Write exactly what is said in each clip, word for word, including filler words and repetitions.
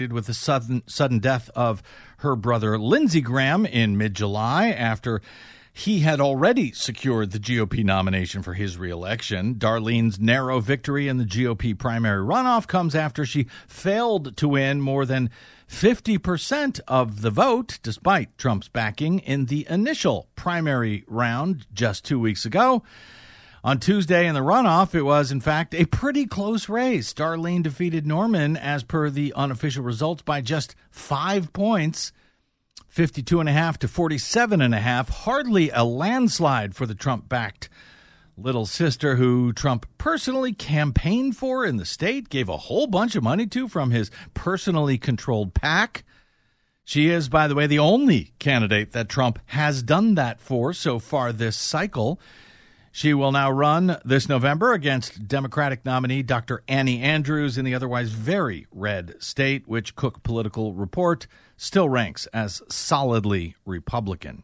with the sudden sudden death of her brother Lindsey Graham in mid-July after he had already secured the G O P nomination for his reelection. Darlene's narrow victory in the G O P primary runoff comes after she failed to win more than fifty percent of the vote, despite Trump's backing, in the initial primary round just two weeks ago. On Tuesday in the runoff, it was, in fact, a pretty close race. Darlene defeated Norman, as per the unofficial results, by just five points, fifty-two and a half to forty-seven and a half. Hardly a landslide for the Trump-backed little sister who Trump personally campaigned for in the state, gave a whole bunch of money to from his personally controlled PAC. She is, by the way, the only candidate that Trump has done that for so far this cycle. She will now run this November against Democratic nominee Doctor Annie Andrews in the otherwise very red state, which Cook Political Report still ranks as solidly Republican.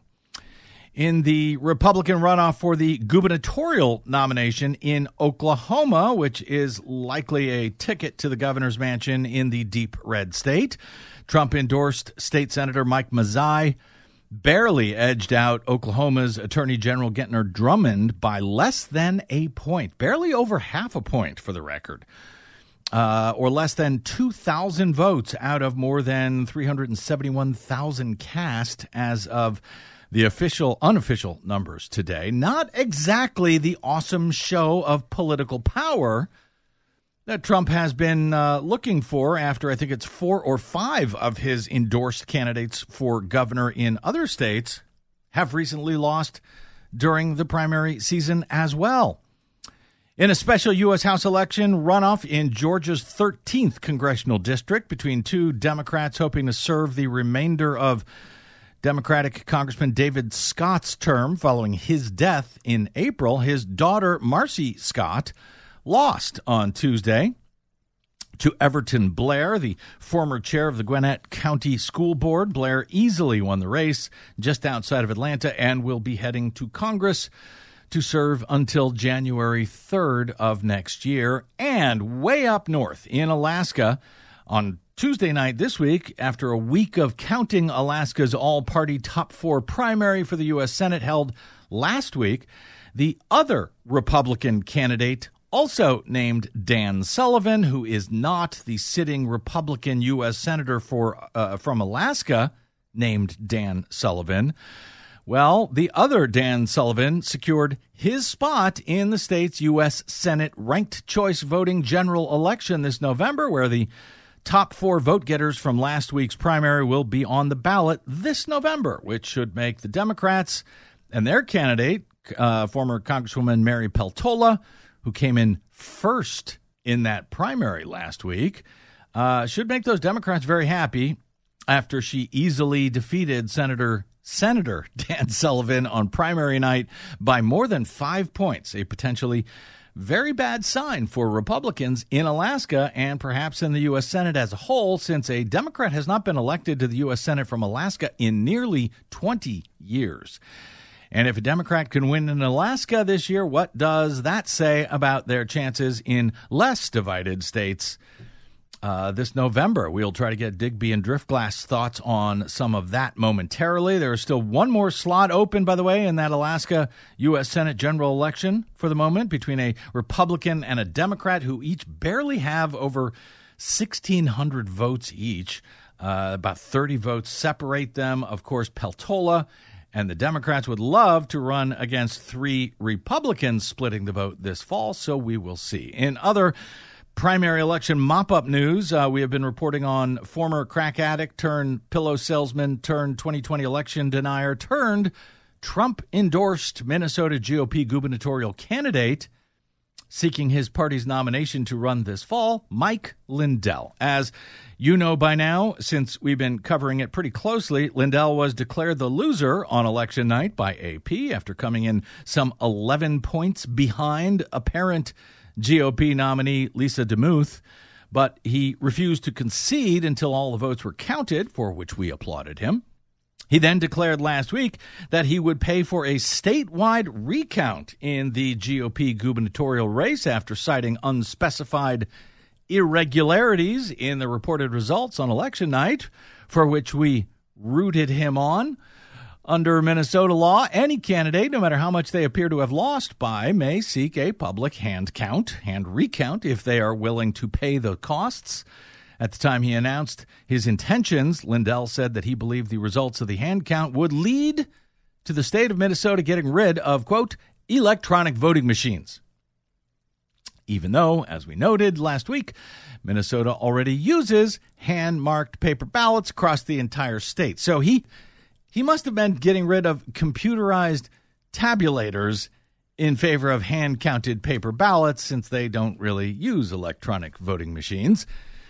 In the Republican runoff for the gubernatorial nomination in Oklahoma, which is likely a ticket to the governor's mansion in the deep red state, Trump endorsed State Senator Mike Mazzei, barely edged out Oklahoma's Attorney General Gentner Drummond by less than a point, barely over half a point for the record, uh, or less than two thousand votes out of more than three hundred seventy-one thousand cast as of the official, unofficial numbers today. Not exactly the awesome show of political power that Trump has been uh, looking for after I think it's four or five of his endorsed candidates for governor in other states have recently lost during the primary season as well. In a special U S House election runoff in Georgia's thirteenth congressional district between two Democrats hoping to serve the remainder of Democratic Congressman David Scott's term following his death in April, his daughter Marcy Scott lost on Tuesday to Everton Blair, the former chair of the Gwinnett County School Board. Blair easily won the race just outside of Atlanta and will be heading to Congress to serve until January third of next year. And way up north in Alaska on Tuesday night this week, after a week of counting Alaska's all-party top four primary for the U S Senate held last week, the other Republican candidate, also named Dan Sullivan, who is not the sitting Republican U S Senator for uh, from Alaska, named Dan Sullivan. Well, the other Dan Sullivan secured his spot in the state's U S Senate ranked choice voting general election this November, where the top four vote getters from last week's primary will be on the ballot this November, which should make the Democrats and their candidate, uh, former Congresswoman Mary Peltola, who came in first in that primary last week, uh, should make those Democrats very happy after she easily defeated Senator Senator Dan Sullivan on primary night by more than five points, a potentially very bad sign for Republicans in Alaska and perhaps in the U S Senate as a whole, since a Democrat has not been elected to the U S Senate from Alaska in nearly twenty years. And if a Democrat can win in Alaska this year, what does that say about their chances in less divided states uh, this November? We'll try to get Digby and Driftglass thoughts on some of that momentarily. There is still one more slot open, by the way, in that Alaska U S Senate general election for the moment between a Republican and a Democrat who each barely have over sixteen hundred votes each. Uh, about thirty votes separate them. Of course, Peltola and the Democrats would love to run against three Republicans splitting the vote this fall, so we will see. In other primary election mop-up news, uh, we have been reporting on former crack addict turned pillow salesman turned twenty twenty election denier turned Trump-endorsed Minnesota G O P gubernatorial candidate seeking his party's nomination to run this fall, Mike Lindell. As you know by now, since we've been covering it pretty closely, Lindell was declared the loser on election night by A P after coming in some eleven points behind apparent G O P nominee Lisa DeMuth. But he refused to concede until all the votes were counted, for which we applauded him. He then declared last week that he would pay for a statewide recount in the G O P gubernatorial race after citing unspecified irregularities in the reported results on election night, for which we rooted him on. Under Minnesota law, any candidate, no matter how much they appear to have lost by, may seek a public hand count, hand recount, if they are willing to pay the costs. At the time he announced his intentions, Lindell said that he believed the results of the hand count would lead to the state of Minnesota getting rid of, quote, electronic voting machines. Even though, as we noted last week, Minnesota already uses hand-marked paper ballots across the entire state. So he he must have been getting rid of computerized tabulators in favor of hand-counted paper ballots, since they don't really use electronic voting machines.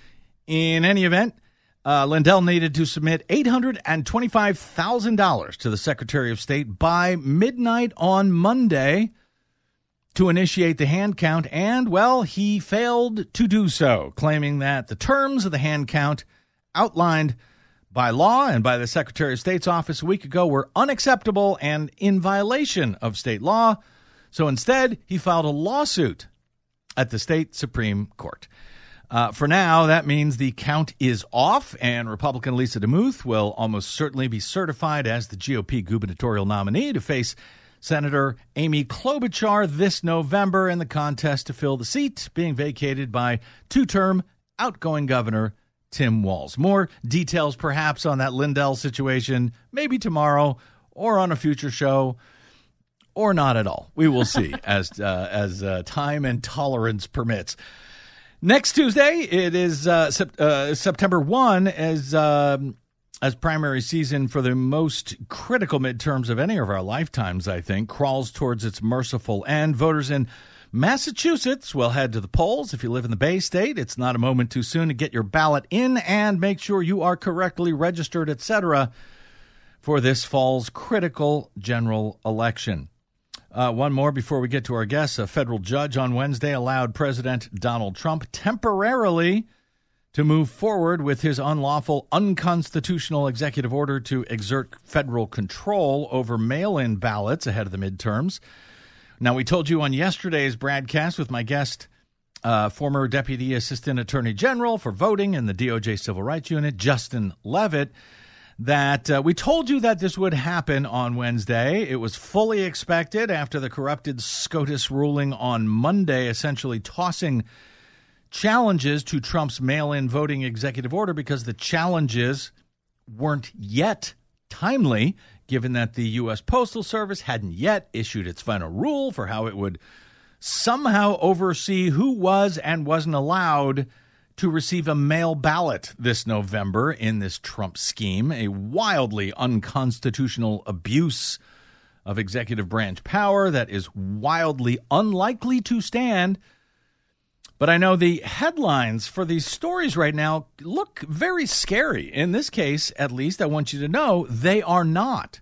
In any event, uh, Lindell needed to submit eight hundred twenty-five thousand dollars to the Secretary of State by midnight on Monday to initiate the hand count, and, well, he failed to do so, claiming that the terms of the hand count outlined by law and by the Secretary of State's office a week ago were unacceptable and in violation of state law. So instead, he filed a lawsuit at the state Supreme Court. Uh, for now, that means the count is off, and Republican Lisa DeMuth will almost certainly be certified as the G O P gubernatorial nominee to face Senator Amy Klobuchar this November in the contest to fill the seat being vacated by two-term outgoing Governor Tim Walz. More details perhaps on that Lindell situation maybe tomorrow or on a future show, or not at all. We will see as uh, as uh, time and tolerance permits. Next Tuesday, it is uh, sep- uh, September first as um, as primary season for the most critical midterms of any of our lifetimes, I think, crawls towards its merciful end. Voters in Massachusetts will head to the polls. If you live in the Bay State, it's not a moment too soon to get your ballot in and make sure you are correctly registered, et cetera, for this fall's critical general election. Uh, one more before we get to our guests. A federal judge on Wednesday allowed President Donald Trump temporarily to move forward with his unlawful, unconstitutional executive order to exert federal control over mail-in ballots ahead of the midterms. Now, we told you on yesterday's broadcast with my guest, uh, former Deputy Assistant Attorney General for Voting in the D O J Civil Rights Unit, Justin Levitt, that uh, we told you that this would happen on Wednesday. It was fully expected after the corrupted SCOTUS ruling on Monday, essentially tossing challenges to Trump's mail-in voting executive order because the challenges weren't yet timely, given that the U S Postal Service hadn't yet issued its final rule for how it would somehow oversee who was and wasn't allowed to receive a mail ballot this November in this Trump scheme, a wildly unconstitutional abuse of executive branch power that is wildly unlikely to stand. But I know the headlines for these stories right now look very scary. In this case, at least, I want you to know they are not.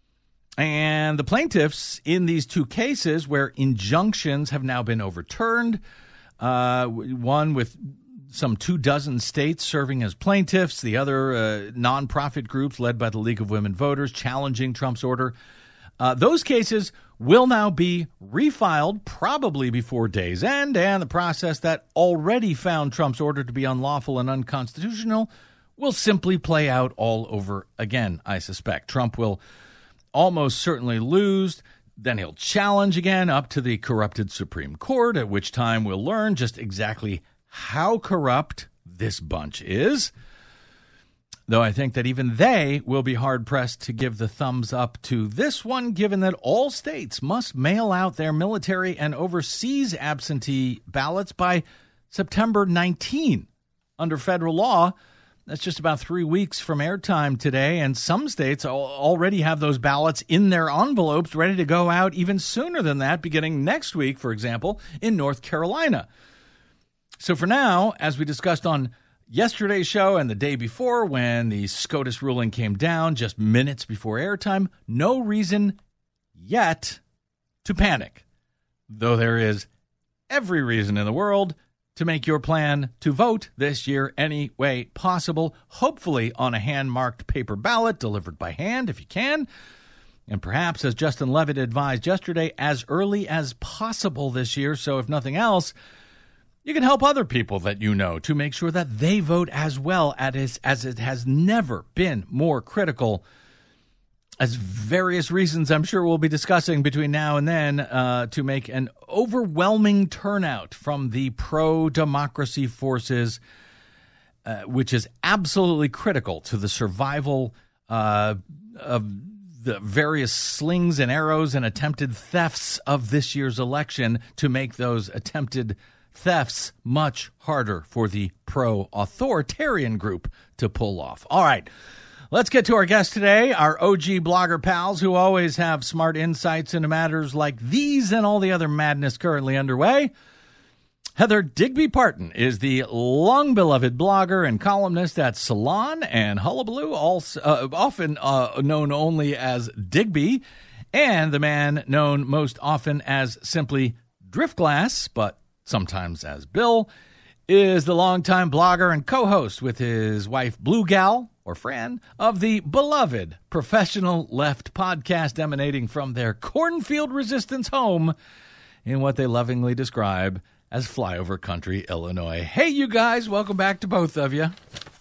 And the plaintiffs in these two cases where injunctions have now been overturned, uh, one with some two dozen states serving as plaintiffs, the other uh, nonprofit groups led by the League of Women Voters challenging Trump's order. Uh, those cases will now be refiled probably before day's end, and the process that already found Trump's order to be unlawful and unconstitutional will simply play out all over again, I suspect. Trump will almost certainly lose. Then he'll challenge again up to the corrupted Supreme Court, at which time we'll learn just exactly how corrupt this bunch is. Though I think that even they will be hard-pressed to give the thumbs up to this one, given that all states must mail out their military and overseas absentee ballots by September nineteenth. Under federal law, that's just about three weeks from airtime today, and some states already have those ballots in their envelopes ready to go out even sooner than that, beginning next week, for example, in North Carolina. So for now, as we discussed on yesterday's show and the day before when the SCOTUS ruling came down just minutes before airtime, no reason yet to panic, though there is every reason in the world to make your plan to vote this year any way possible, hopefully on a hand-marked paper ballot delivered by hand if you can, and perhaps, as Justin Levitt advised yesterday, as early as possible this year. So if nothing else, You can help other people that you know to make sure that they vote as well as, as it has never been more critical, as various reasons I'm sure we'll be discussing between now and then, uh, to make an overwhelming turnout from the pro-democracy forces, uh, which is absolutely critical to the survival uh, of the various slings and arrows and attempted thefts of this year's election, to make those attempted thefts much harder for the pro-authoritarian group to pull off. All right, let's get to our guest today, our O G blogger pals who always have smart insights into matters like these and all the other madness currently underway. Heather Digby Parton is the long-beloved blogger and columnist at Salon and Hullabaloo, also, uh, often uh, known only as Digby, and the man known most often as simply Driftglass, but sometimes as Bill, is the longtime blogger and co-host with his wife Blue Gal, or Fran, of the beloved Professional Left podcast emanating from their cornfield resistance home in what they lovingly describe as Flyover Country, Illinois. Hey, you guys, welcome back to both of you.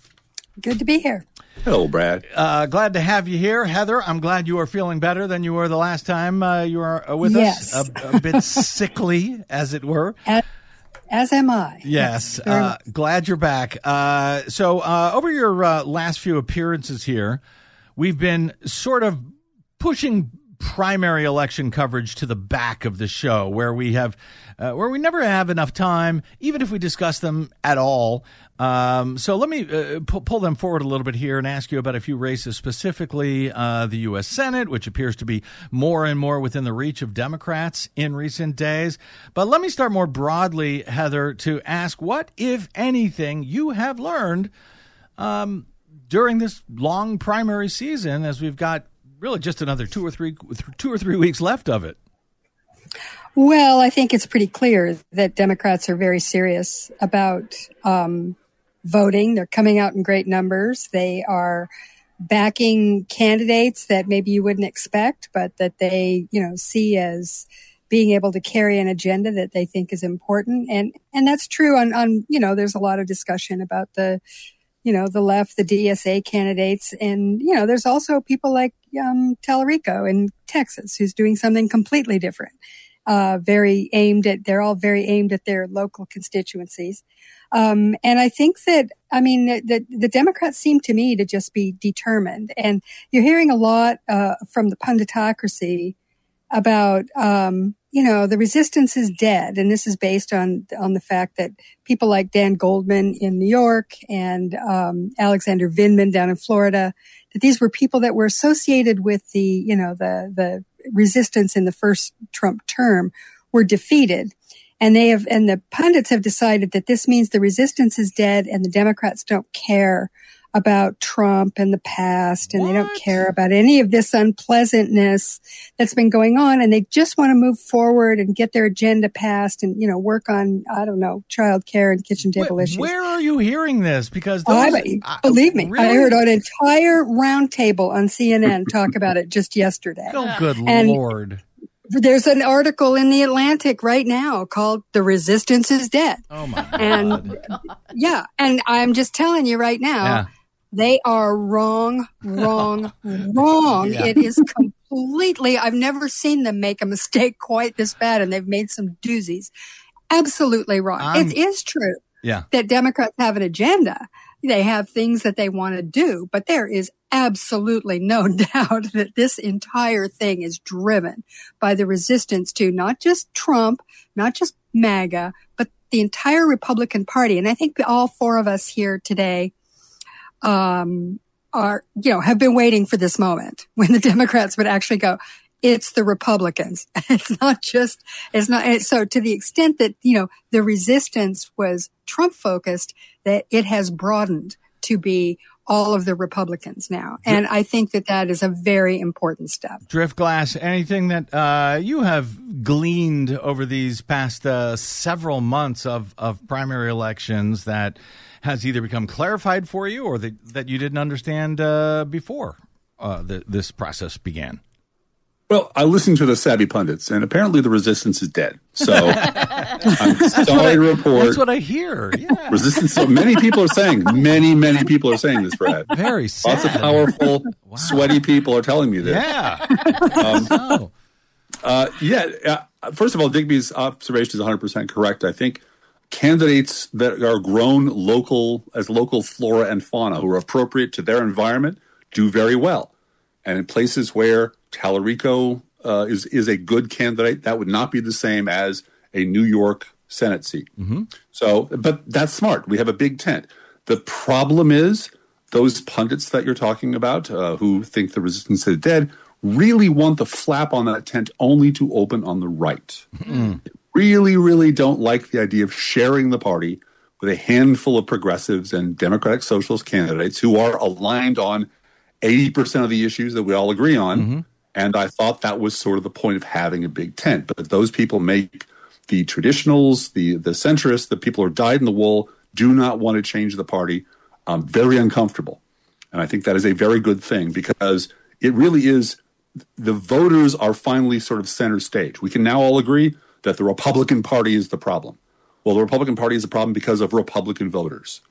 Good to be here. Hello, Brad. Uh, glad to have you here. Heather, I'm glad you are feeling better than you were the last time uh, you were with yes. us. A, a bit sickly, as it were. As, as am I. Yes. Uh, glad you're back. Uh, so uh, over your uh, last few appearances here, we've been sort of pushing primary election coverage to the back of the show, where we have, uh, where we never have enough time, even if we discuss them at all. Um, so let me uh, pu- pull them forward a little bit here and ask you about a few races, specifically uh, the U S Senate, which appears to be more and more within the reach of Democrats in recent days. But let me start more broadly, Heather, to ask what, if anything, you have learned um, during this long primary season, as we've got really just another two or three, two or three weeks left of it. Well, I think it's pretty clear that Democrats are very serious about um, voting. They're coming out in great numbers. They are backing candidates that maybe you wouldn't expect, but that they, you know, see as being able to carry an agenda that they think is important. And, and that's true on, on, you know, there's a lot of discussion about the, you know, the left, the D S A candidates. And, you know, there's also people like um, Tallarico in Texas, who's doing something completely different. Uh, very aimed at, they're all very aimed at their local constituencies. Um, and I think that, I mean, the, the Democrats seem to me to just be determined. And you're hearing a lot uh, from the punditocracy about, um, you know, the resistance is dead. And this is based on, on the fact that people like Dan Goldman in New York and um, Alexander Vindman down in Florida, that these were people that were associated with the, you know, the, the resistance in the first Trump term, were defeated. And they have, and the pundits have decided that this means the resistance is dead and the Democrats don't care about Trump and the past, and what? They don't care about any of this unpleasantness that's been going on, and they just want to move forward and get their agenda passed and, you know, work on, I don't know, child care and kitchen table Wait, issues. Where are you hearing this? Because those, oh, I, I, believe me, really? I heard an entire roundtable on C N N talk about it just yesterday. Oh, good and Lord. There's an article in the Atlantic right now called "The Resistance is Dead." Oh my God. And yeah, and I'm just telling you right now, yeah. They are wrong, wrong, wrong. Yeah. It is completely, I've never seen them make a mistake quite this bad, and they've made some doozies. Absolutely wrong. I'm, it is true yeah. that Democrats have an agenda. They have things that they want to do, but there is absolutely no doubt that this entire thing is driven by the resistance to not just Trump, not just MAGA, but the entire Republican Party. And I think all four of us here today um, are, you know, have been waiting for this moment when the Democrats would actually go, it's the Republicans. It's not just, it's not, so to the extent that, you know, the resistance was Trump focused, that it has broadened to be all of the Republicans now. And I think that that is a very important step. Driftglass, anything that uh, you have gleaned over these past uh, several months of, of primary elections that has either become clarified for you or that, that you didn't understand uh, before uh, the, this process began? Well, I listened to the savvy pundits, and apparently the resistance is dead. So I'm sorry to report. That's what I hear. Yeah. Resistance. So many people are saying, many, many people are saying this, Brad. Very sad. Lots of powerful, wow. sweaty people are telling me this. Yeah. Um, oh. uh, yeah. Uh, first of all, Digby's observation is one hundred percent correct. I think candidates that are grown local as local flora and fauna, who are appropriate to their environment, do very well. And in places where Tallarico uh, is is a good candidate, that would not be the same as a New York Senate seat. Mm-hmm. So, but that's smart. We have a big tent. The problem is those pundits that you're talking about, uh, who think the resistance is dead, really want the flap on that tent only to open on the right. Mm-hmm. Really, really don't like the idea of sharing the party with a handful of progressives and Democratic Socialist candidates who are aligned on eighty percent of the issues that we all agree on. Mm-hmm. And I thought that was sort of the point of having a big tent. But those people make the traditionals, the the centrists, the people who are dyed in the wool, do not want to change the party, um, very uncomfortable. And I think that is a very good thing, because it really is, the voters are finally sort of center stage. We can now all agree that the Republican Party is the problem. Well, the Republican Party is the problem because of Republican voters.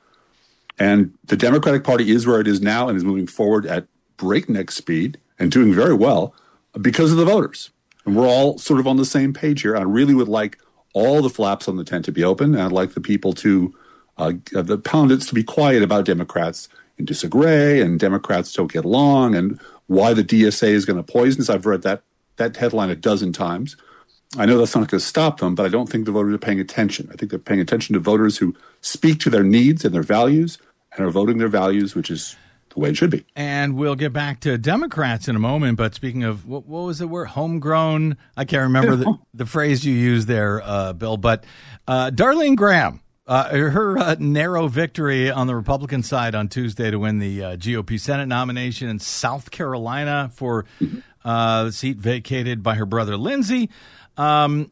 And the Democratic Party is where it is now and is moving forward at breakneck speed and doing very well because of the voters. And we're all sort of on the same page here. I really would like all the flaps on the tent to be open. And I'd like the people to, uh, the pundits to be quiet about Democrats and disagree, and Democrats don't get along, and why the D S A is going to poison us. I've read that, that headline a dozen times. I know that's not going to stop them, but I don't think the voters are paying attention. I think they're paying attention to voters who speak to their needs and their values and are voting their values, which is the way it should be. And we'll get back to Democrats in a moment. But speaking of, what, what was the word? Homegrown? I can't remember the, the phrase you used there, uh, Bill. But uh, Darlene Graham, uh, her uh, narrow victory on the Republican side on Tuesday to win the uh, G O P Senate nomination in South Carolina for uh, the seat vacated by her brother Lindsey. Um,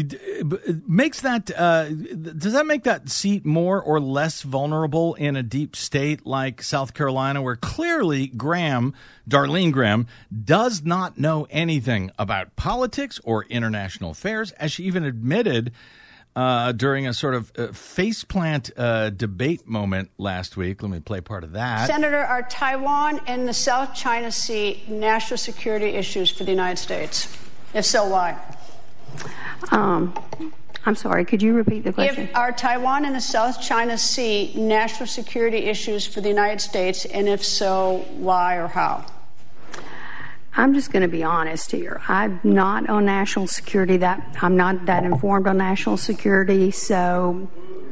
makes that uh, does that make that seat more or less vulnerable in a deep state like South Carolina, where clearly Graham, Darlene Graham, does not know anything about politics or international affairs, as she even admitted uh, during a sort of uh, faceplant uh, debate moment last week? Let me play part of that. Senator, are Taiwan and the South China Sea national security issues for the United States? If so, why? Um, I'm sorry, could you repeat the question? If, are Taiwan and the South China Sea national security issues for the United States, and if so, why or how? I'm just going to be honest here. I'm not on national security. That I'm not that informed on national security, so...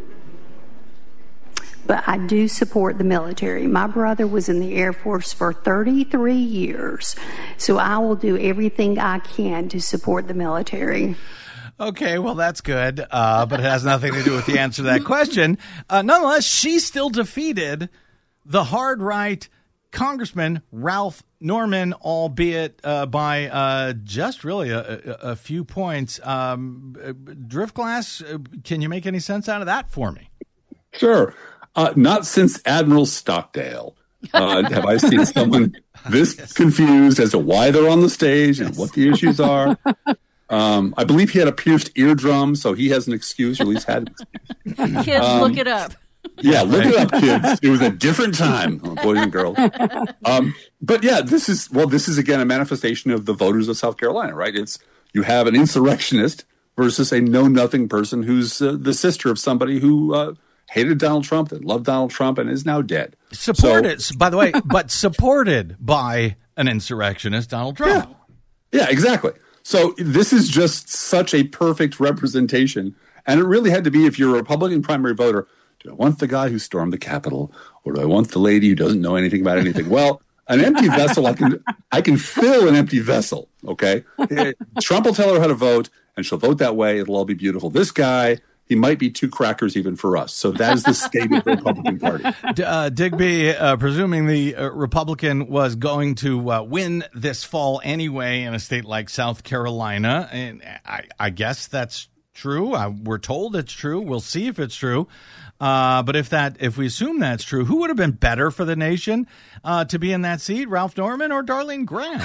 But I do support the military. My brother was in the Air Force for thirty-three years, so I will do everything I can to support the military. Okay, well, that's good, uh, but it has nothing to do with the answer to that question. Uh, nonetheless, she still defeated the hard-right Congressman Ralph Norman, albeit uh, by uh, just really a, a, a few points. Um, Driftglass, can you make any sense out of that for me? Sure. Uh, not since Admiral Stockdale uh, have I seen someone this yes. confused as to why they're on the stage and what the issues are. Um, I believe he had a pierced eardrum, so he has an excuse, or at least had an excuse. Kids, um, look it up. Yeah, look it up, kids. It was a different time, boys and girls. Um, but yeah, this is, well, this is again a manifestation of the voters of South Carolina, right? It's, you have an insurrectionist versus a know-nothing person who's uh, the sister of somebody who uh, hated Donald Trump, that loved Donald Trump, and is now dead. Supported, so, by the way, but supported by an insurrectionist, Donald Trump. Yeah, yeah, exactly. So this is just such a perfect representation. And it really had to be, if you're a Republican primary voter, do I want the guy who stormed the Capitol, or do I want the lady who doesn't know anything about anything? Well, an empty vessel, I can I can fill an empty vessel, okay? Trump will tell her how to vote, and she'll vote that way. It'll all be beautiful. This guy, he might be two crackers even for us. So that is the state of the Republican Party. Uh, Digby, uh, presuming the uh, Republican was going to uh, win this fall anyway in a state like South Carolina, and I, I guess that's true. Uh, we're told it's true. We'll see if it's true. Uh, but if that, if we assume that's true, who would have been better for the nation uh, to be in that seat, Ralph Norman or Darlene Graham?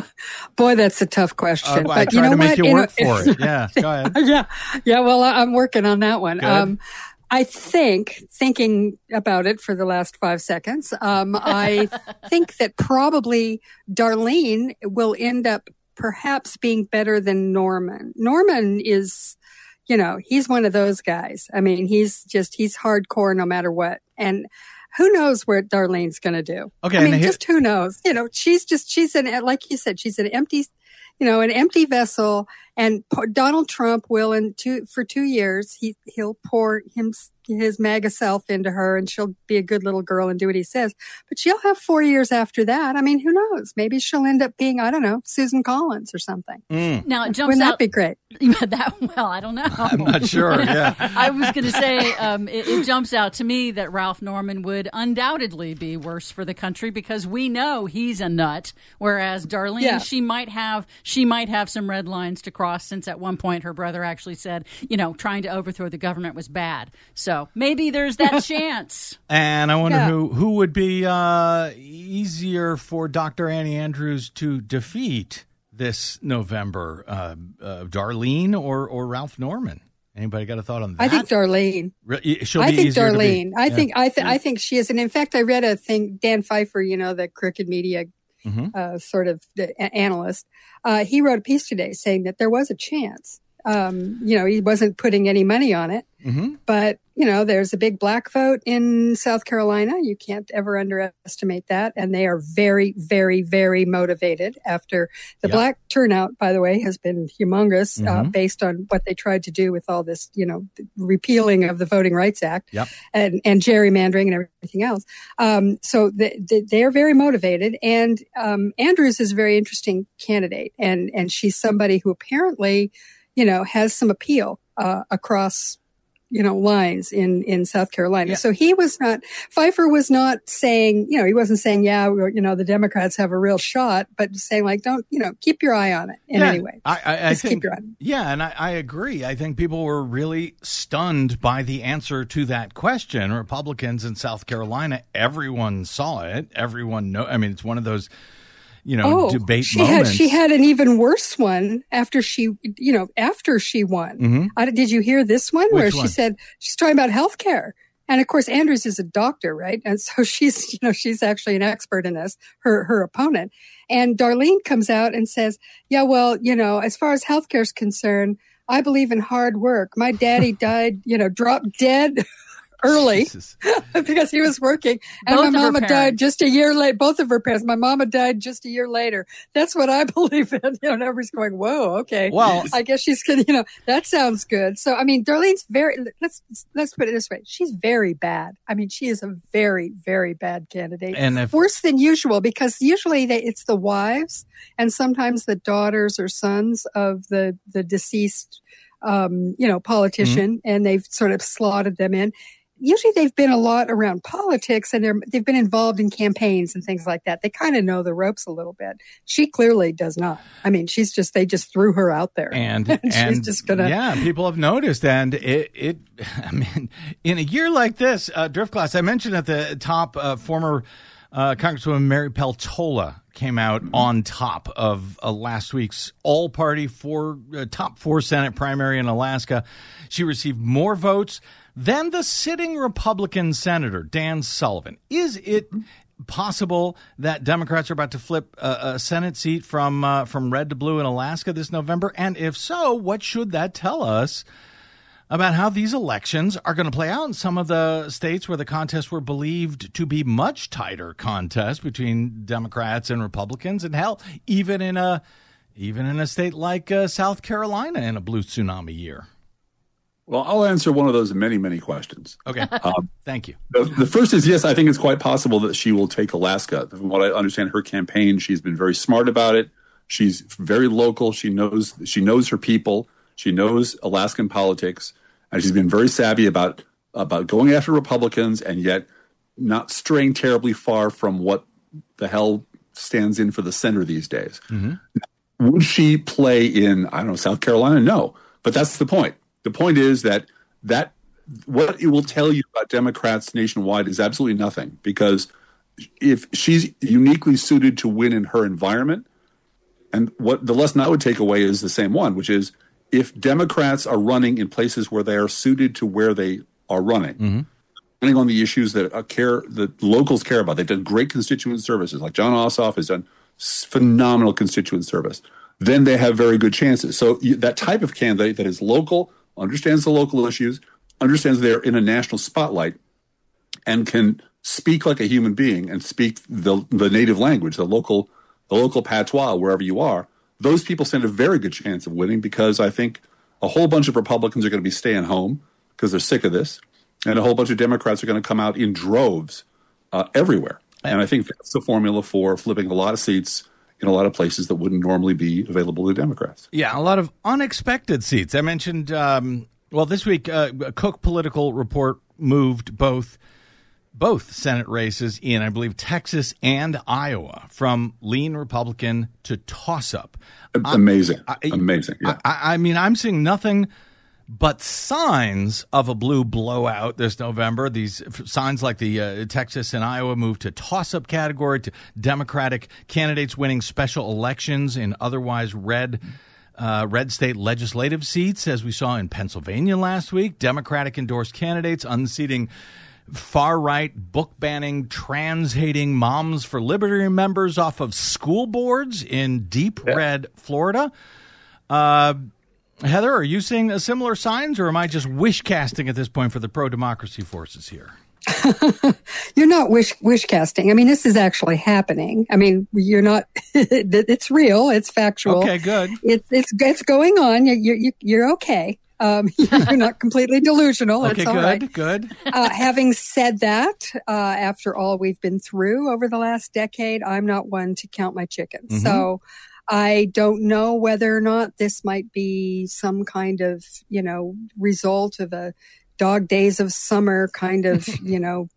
Boy, that's a tough question. Uh, I but try you know to make what? you You work know, for it. Yeah, go ahead. yeah, yeah. Well, I'm working on that one. Good. Um, I think, thinking about it for the last five seconds, um, I think that probably Darlene will end up perhaps being better than Norman. Norman is, you know, he's one of those guys. I mean, he's just, he's hardcore no matter what. And who knows what Darlene's going to do? Okay. I mean, and just who knows? You know, she's just, she's an, like you said, she's an empty, you know, an empty vessel. And Donald Trump will, in two, for two years, he, he'll pour him, his MAGA self into her, and she'll be a good little girl and do what he says. But she'll have four years after that. I mean, who knows? Maybe she'll end up being, I don't know, Susan Collins or something. Mm. Now it jumps Wouldn't out. that be great? that well, I don't know. I'm not sure. Yeah, I was going to say um, it, it jumps out to me that Ralph Norman would undoubtedly be worse for the country because we know he's a nut, whereas Darlene, Yeah. she might have she might have some red lines to cross. Since at one point her brother actually said, you know, trying to overthrow the government was bad. So maybe there's that chance. and I wonder Yeah. who who would be uh, easier for Doctor Annie Andrews to defeat this November, uh, uh, Darlene or or Ralph Norman? Anybody got a thought on that? I think Darlene. Re- She'll I be think easier to beat. Darlene. I Yeah. think I th- I think she is. And in fact, I read a thing. Dan Pfeiffer, you know, the crooked media Mhm. uh, sort of the a- analyst. Uh, he wrote a piece today saying that there was a chance. Um, you know, he wasn't putting any money on it, Mhm. but you know, there's a big black vote in South Carolina. You can't ever underestimate that. And they are very, very, very motivated after the Yeah. black turnout, by the way, has been humongous, uh, Mhm. based on what they tried to do with all this, you know, repealing of the Voting Rights Act Yep. and, and gerrymandering and everything else. Um, so the, the, they are very motivated. And um, Andrews is a very interesting candidate. And, and she's somebody who apparently, you know, has some appeal uh, across you know, lines in, in South Carolina. Yeah. So he was not, Pfeiffer was not saying, you know, he wasn't saying, yeah, we're, you know, the Democrats have a real shot, but saying like, don't, you know, keep your eye on it in Yeah, any way. I, I, I Just think, keep your eye on it. yeah, and I, I agree. I think people were really stunned by the answer to that question. Republicans in South Carolina, everyone saw it. Everyone know. I mean, it's one of those, you know, Oh, debate she moments. had, she had an even worse one after she, you know, after she won. Mhm. I, did you hear this one where Which she one? said, she's talking about healthcare. And of course, Andrews is a doctor, right? And so she's, you know, she's actually an expert in this, her, her opponent. And Darlene comes out and says, yeah, well, you know, as far as healthcare is concerned, I believe in hard work. My daddy died, you know, dropped dead early Jesus. because he was working. And Both of my her mama died parents. just a year late. Both of her parents. My mama died just a year later. That's what I believe in. You know, and everybody's going, whoa, okay. Well, I guess she's gonna, you know, that sounds good. So, I mean, Darlene's very, let's, let's put it this way. She's very bad. I mean, she is a very, very bad candidate. And if- Worse than usual, because usually they, it's the wives and sometimes the daughters or sons of the, the deceased, um, you know, politician, Mm-hmm. and they've sort of slotted them in. Usually they've been a lot around politics and they're, they've been involved in campaigns and things like that. They kind of know the ropes a little bit. She clearly does not. I mean, she's just, they just threw her out there. And, she's and just gonna, yeah, people have noticed. And it, it, I mean, in a year like this, uh, Drift Class, I mentioned at the top, uh, former uh, Congresswoman Mary Peltola came out on top of uh, last week's all-party four, uh, top four Senate primary in Alaska. She received more votes than the sitting Republican senator, Dan Sullivan. Is it possible that Democrats are about to flip a, a Senate seat from uh, from red to blue in Alaska this November? And if so, what should that tell us about how these elections are going to play out in some of the states where the contests were believed to be much tighter contests between Democrats and Republicans, and hell, even in a even in a state like uh, South Carolina in a blue tsunami year? Well, I'll answer one of those many, many questions. Okay, Um, thank you. The, the first is, yes, I think it's quite possible that she will take Alaska. From what I understand, her campaign, she's been very smart about it. She's very local. She knows she knows her people. She knows Alaskan politics, and she's been very savvy about about going after Republicans and yet not straying terribly far from what the hell stands in for the center these days. Mm-hmm. Would she play in, I don't know, South Carolina? No, but that's the point. The point is that that what it will tell you about Democrats nationwide is absolutely nothing, because if she's uniquely suited to win in her environment, and what the lesson I would take away is the same one, which is if Democrats are running in places where they are suited to where they are running, mm-hmm. depending on the issues that uh, care that locals care about, they've done great constituent services. Like John Ossoff has done phenomenal constituent service. Then they have very good chances. So you, that type of candidate that is local, understands the local issues, understands they're in a national spotlight, and can speak like a human being and speak the the native language, the local the local patois wherever you are. Those people stand a very good chance of winning, because I think a whole bunch of Republicans are going to be staying home because they're sick of this, and a whole bunch of Democrats are going to come out in droves uh, everywhere. And I think that's the formula for flipping a lot of seats in a lot of places that wouldn't normally be available to Democrats. Yeah, a lot of unexpected seats. I mentioned, um, well, this week, uh, a Cook Political Report moved both both Senate races in, I believe, Texas and Iowa from lean Republican to toss-up. Amazing. I, Amazing. Yeah. I, I mean, I'm seeing nothing but signs of a blue blowout this November. These signs like the uh, Texas and Iowa move to toss-up category, to Democratic candidates winning special elections in otherwise red uh, red state legislative seats, as we saw in Pennsylvania last week. Democratic-endorsed candidates unseating far-right, book-banning, trans-hating Moms for Liberty members off of school boards in deep yeah. red Florida. Uh Heather, are you seeing a similar signs, or am I just wish casting at this point for the pro-democracy forces here? You're not wish wish casting. I mean, this is actually happening. I mean, you're not. It's real. It's factual. Okay, good. It's it's it's going on. You're you're, you're okay. Um, you're not completely delusional. Okay, it's all good, right. good. Uh, having said that, uh, after all we've been through over the last decade, I'm not one to count my chickens. Mm-hmm. So I don't know whether or not this might be some kind of, you know, result of a dog days of summer kind of, you know,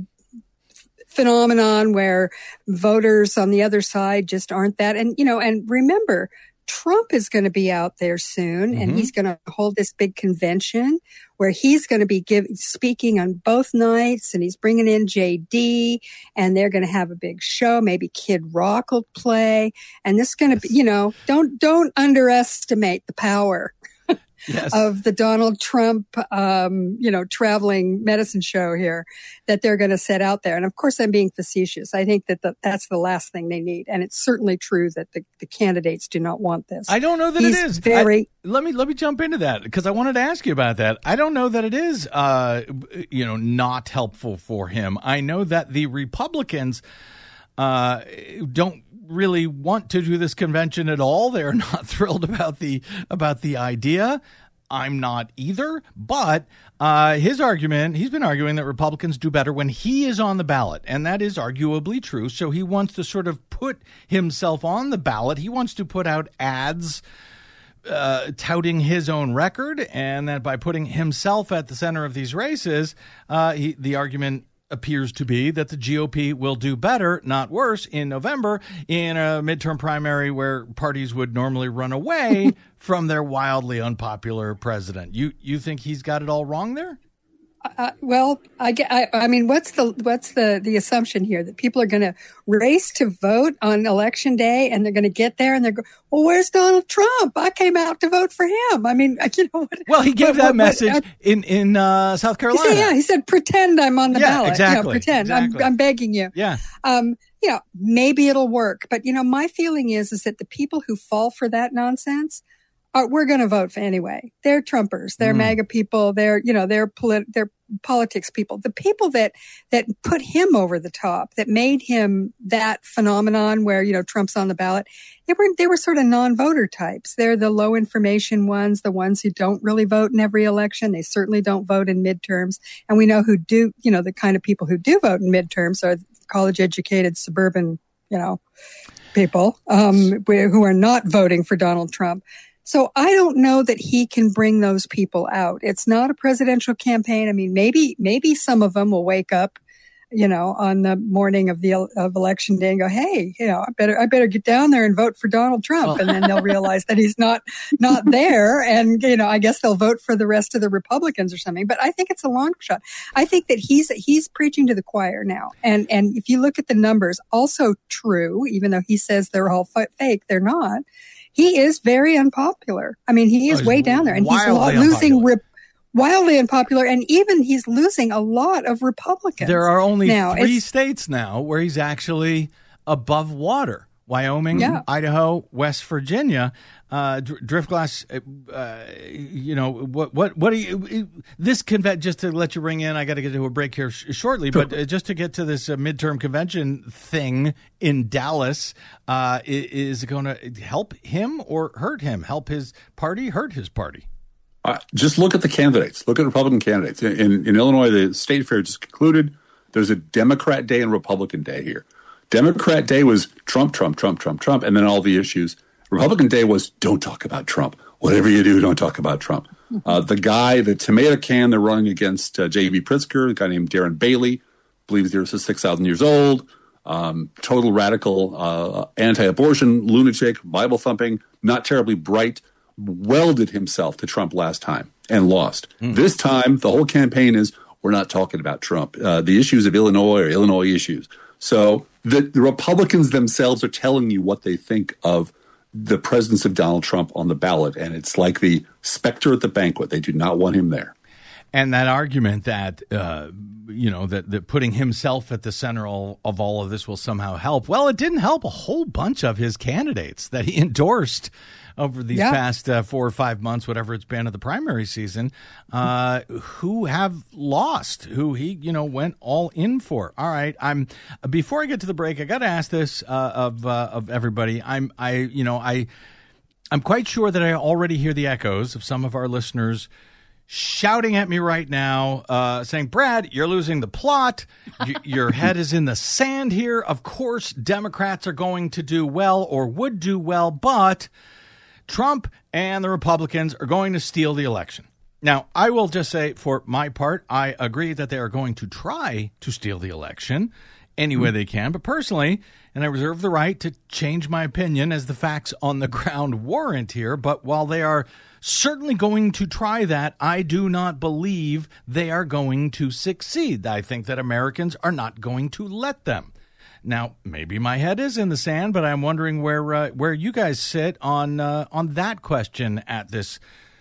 phenomenon where voters on the other side just aren't that. And, you know, and remember, Trump is going to be out there soon, mm-hmm. and he's going to hold this big convention where he's going to be give, speaking on both nights, and he's bringing in J D, and they're going to have a big show. Maybe Kid Rock will play, and this is going to be, you know, don't don't underestimate the power yes. of the Donald Trump, um, you know, traveling medicine show here that they're going to set out there. And of course, I'm being facetious. I think that the, that's the last thing they need. And it's certainly true that the, the candidates do not want this. I don't know that He's it is. Very. I, let me let me jump into that, because I wanted to ask you about that. I don't know that it is, uh, you know, not helpful for him. I know that the Republicans uh, don't really want to do this convention at all. They're not thrilled about the about the idea. I'm not either. But uh, his argument, he's been arguing that Republicans do better when he is on the ballot. And that is arguably true. So he wants to sort of put himself on the ballot. He wants to put out ads uh, touting his own record. And that by putting himself at the center of these races, uh, he, the argument appears to be that the G O P will do better, not worse, in November in a midterm primary where parties would normally run away from their wildly unpopular president. You you think he's got it all wrong there? Uh, well, I, get, I, I mean, what's the what's the, the assumption here that people are going to race to vote on election day, and they're going to get there and they're going, well, where's Donald Trump? I came out to vote for him. I mean, you know what? Well, he gave what, that what, message what, uh, in in uh, South Carolina. He said, yeah, he said, pretend I'm on the yeah, ballot. Exactly. You know, pretend. Exactly. I'm, I'm begging you. Yeah. Um, you know, maybe it'll work, but you know, my feeling is is that the people who fall for that nonsense, are, we're going to vote for anyway. They're Trumpers. They're mm. MAGA people. They're you know they're polit- they're politics people. The people that that put him over the top, that made him that phenomenon where you know Trump's on the ballot, they were they were sort of non-voter types. They're the low information ones, the ones who don't really vote in every election. They certainly don't vote in midterms. And we know who do. You know the kind of people who do vote in midterms are college educated suburban you know people um, who are not voting for Donald Trump. So I don't know that he can bring those people out. It's not a presidential campaign. I mean, maybe, maybe some of them will wake up, you know, on the morning of the of election day and go, hey, you know, I better I better get down there and vote for Donald Trump. Well, and then they'll realize that he's not not there. And, you know, I guess they'll vote for the rest of the Republicans or something. But I think it's a long shot. I think that he's he's preaching to the choir now. And and if you look at the numbers, also true, even though he says they're all f- fake, they're not. He is very unpopular. I mean, he is oh, way down there, and he's wildly losing. unpopular. Re- Wildly unpopular, and even he's losing a lot of Republicans. There are only now, three states now where he's actually above water: Wyoming, yeah. Idaho, West Virginia. Uh, Driftglass, uh, you know what? What? What do you? This convention, just to let you ring in, I got to get to a break here sh- shortly. But uh, just to get to this uh, midterm convention thing in Dallas, uh, is it going to help him or hurt him? Help his party? Hurt his party? Uh, just look at the candidates. Look at Republican candidates. In, in Illinois, the state fair just concluded. There's a Democrat Day and Republican Day here. Democrat Day was Trump, Trump, Trump, Trump, Trump, and then all the issues. Republican Day was don't talk about Trump. Whatever you do, don't talk about Trump. Uh, the guy, the tomato can they're running against uh, J B. Pritzker, a guy named Darren Bailey, believes he was six thousand years old, um, total radical, uh, anti-abortion, lunatic, Bible-thumping, not terribly bright, welded himself to Trump last time and lost. Mm. This time, the whole campaign is, we're not talking about Trump. Uh, the issues of Illinois are Illinois issues. So the, the Republicans themselves are telling you what they think of the presence of Donald Trump on the ballot. And it's like the specter at the banquet. They do not want him there. And that argument that, uh, you know, that, that putting himself at the center of all of this will somehow help. Well, it didn't help a whole bunch of his candidates that he endorsed over these yeah. past uh, four or five months, whatever it's been of the primary season, uh, who have lost, who he, you know, went all in for. All right. I'm before I get to the break, I got to ask this uh, of uh, of everybody. I'm I, you know, I I'm quite sure that I already hear the echoes of some of our listeners shouting at me right now, uh, saying, Brad, you're losing the plot. Y- your head is in the sand here. Of course, Democrats are going to do well or would do well, but Trump and the Republicans are going to steal the election. Now, I will just say for my part, I agree that they are going to try to steal the election any way they can. But personally, and I reserve the right to change my opinion as the facts on the ground warrant here, but while they are certainly going to try that, I do not believe they are going to succeed. I think that Americans are not going to let them. Now, maybe my head is in the sand, but I'm wondering where uh, where you guys sit on uh, on that question at this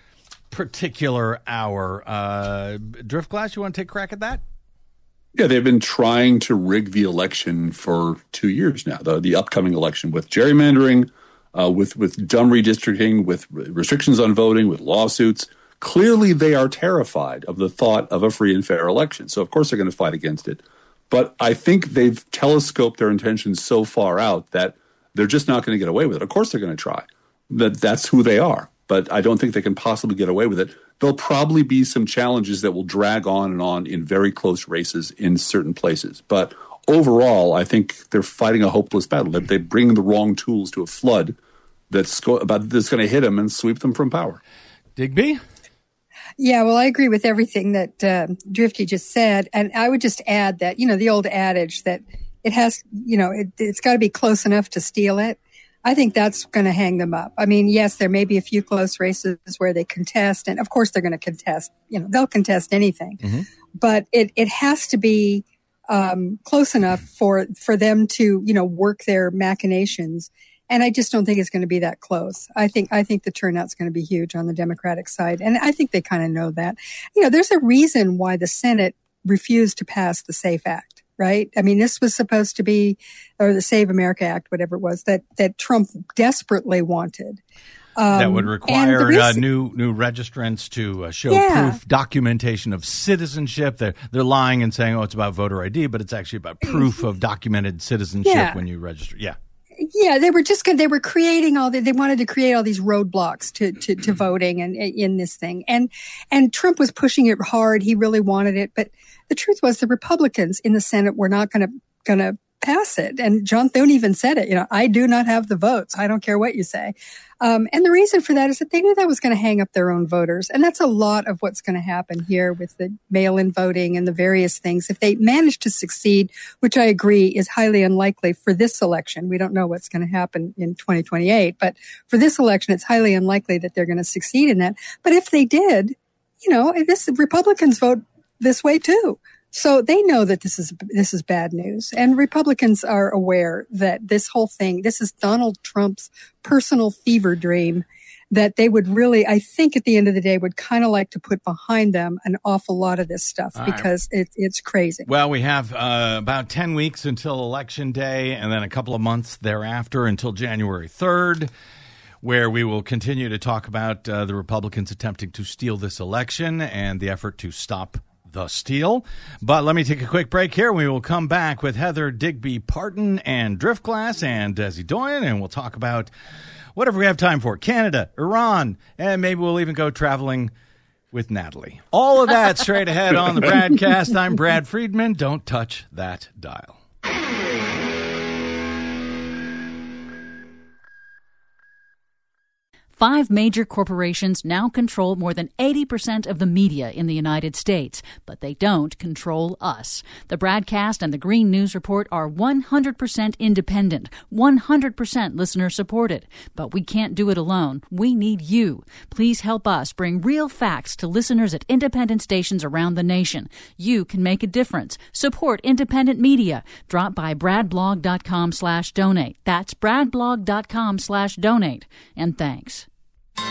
particular hour. Uh, Driftglass, you want to take a crack at that? Yeah, they've been trying to rig the election for two years now, the, the upcoming election, with gerrymandering, uh, with, with dumb redistricting, with restrictions on voting, with lawsuits. Clearly, they are terrified of the thought of a free and fair election. So, of course, they're going to fight against it. But I think they've telescoped their intentions so far out that they're just not going to get away with it. Of course they're going to try. That That's who they are. But I don't think they can possibly get away with it. There'll probably be some challenges that will drag on and on in very close races in certain places. But overall, I think they're fighting a hopeless battle. They, they bring the wrong tools to a flood that's, go, about, that's going to hit them and sweep them from power. Digby? Yeah, well, I agree with everything that uh, Drifty just said. And I would just add that, you know, the old adage that it has, you know, it, it's got to be close enough to steal it. I think that's going to hang them up. I mean, yes, there may be a few close races where they contest, and of course they're going to contest, you know, they'll contest anything, mm-hmm. but it, it has to be um, close enough for, for them to, you know, work their machinations. And I just don't think it's going to be that close. I think, I think the turnout's going to be huge on the Democratic side. And I think they kind of know that. You know, there's a reason why the Senate refused to pass the SAFE Act, right? I mean, this was supposed to be, or the Save America Act, whatever it was, that, that Trump desperately wanted. Um, that would require reason, uh, new new registrants to uh, show yeah. proof, documentation of citizenship. They're, they're lying and saying, oh, it's about voter I D, but it's actually about proof of documented citizenship yeah. when you register. Yeah. Yeah, they were just they were creating all the, they wanted to create all these roadblocks to, to, to voting and in this thing. And, and Trump was pushing it hard. He really wanted it. But the truth was the Republicans in the Senate were not going to, going to pass it. And John Thune even said it, you know, I do not have the votes. I don't care what you say. Um, and the reason for that is that they knew that was going to hang up their own voters. And that's a lot of what's going to happen here with the mail-in voting and the various things. If they manage to succeed, which I agree is highly unlikely for this election, we don't know what's going to happen in twenty twenty-eight, but for this election, it's highly unlikely that they're going to succeed in that. But if they did, you know, this Republicans vote this way too. So they know that this is this is bad news. And Republicans are aware that this whole thing, this is Donald Trump's personal fever dream that they would really, I think at the end of the day, would kind of like to put behind them an awful lot of this stuff All because right. it, it's crazy. Well, we have uh, about ten weeks until Election Day and then a couple of months thereafter until January third, where we will continue to talk about uh, the Republicans attempting to steal this election and the effort to stop the steal. But let me take a quick break here. We will come back with Heather Digby Parton and Driftglass and Desi Doyen, and we'll talk about whatever we have time for. Canada, Iran, and maybe we'll even go traveling with Natalie. All of that straight ahead on the Bradcast. I'm Brad Friedman. Don't touch that dial. Five major corporations now control more than eighty percent of the media in the United States, but they don't control us. The Bradcast and the Green News Report are one hundred percent independent, one hundred percent listener-supported. But we can't do it alone. We need you. Please help us bring real facts to listeners at independent stations around the nation. You can make a difference. Support independent media. Drop by bradblog.com slash donate. That's bradblog.com slash donate. And thanks.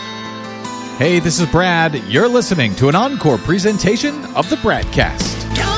Hey, this is Brad. You're listening to an encore presentation of the Bradcast.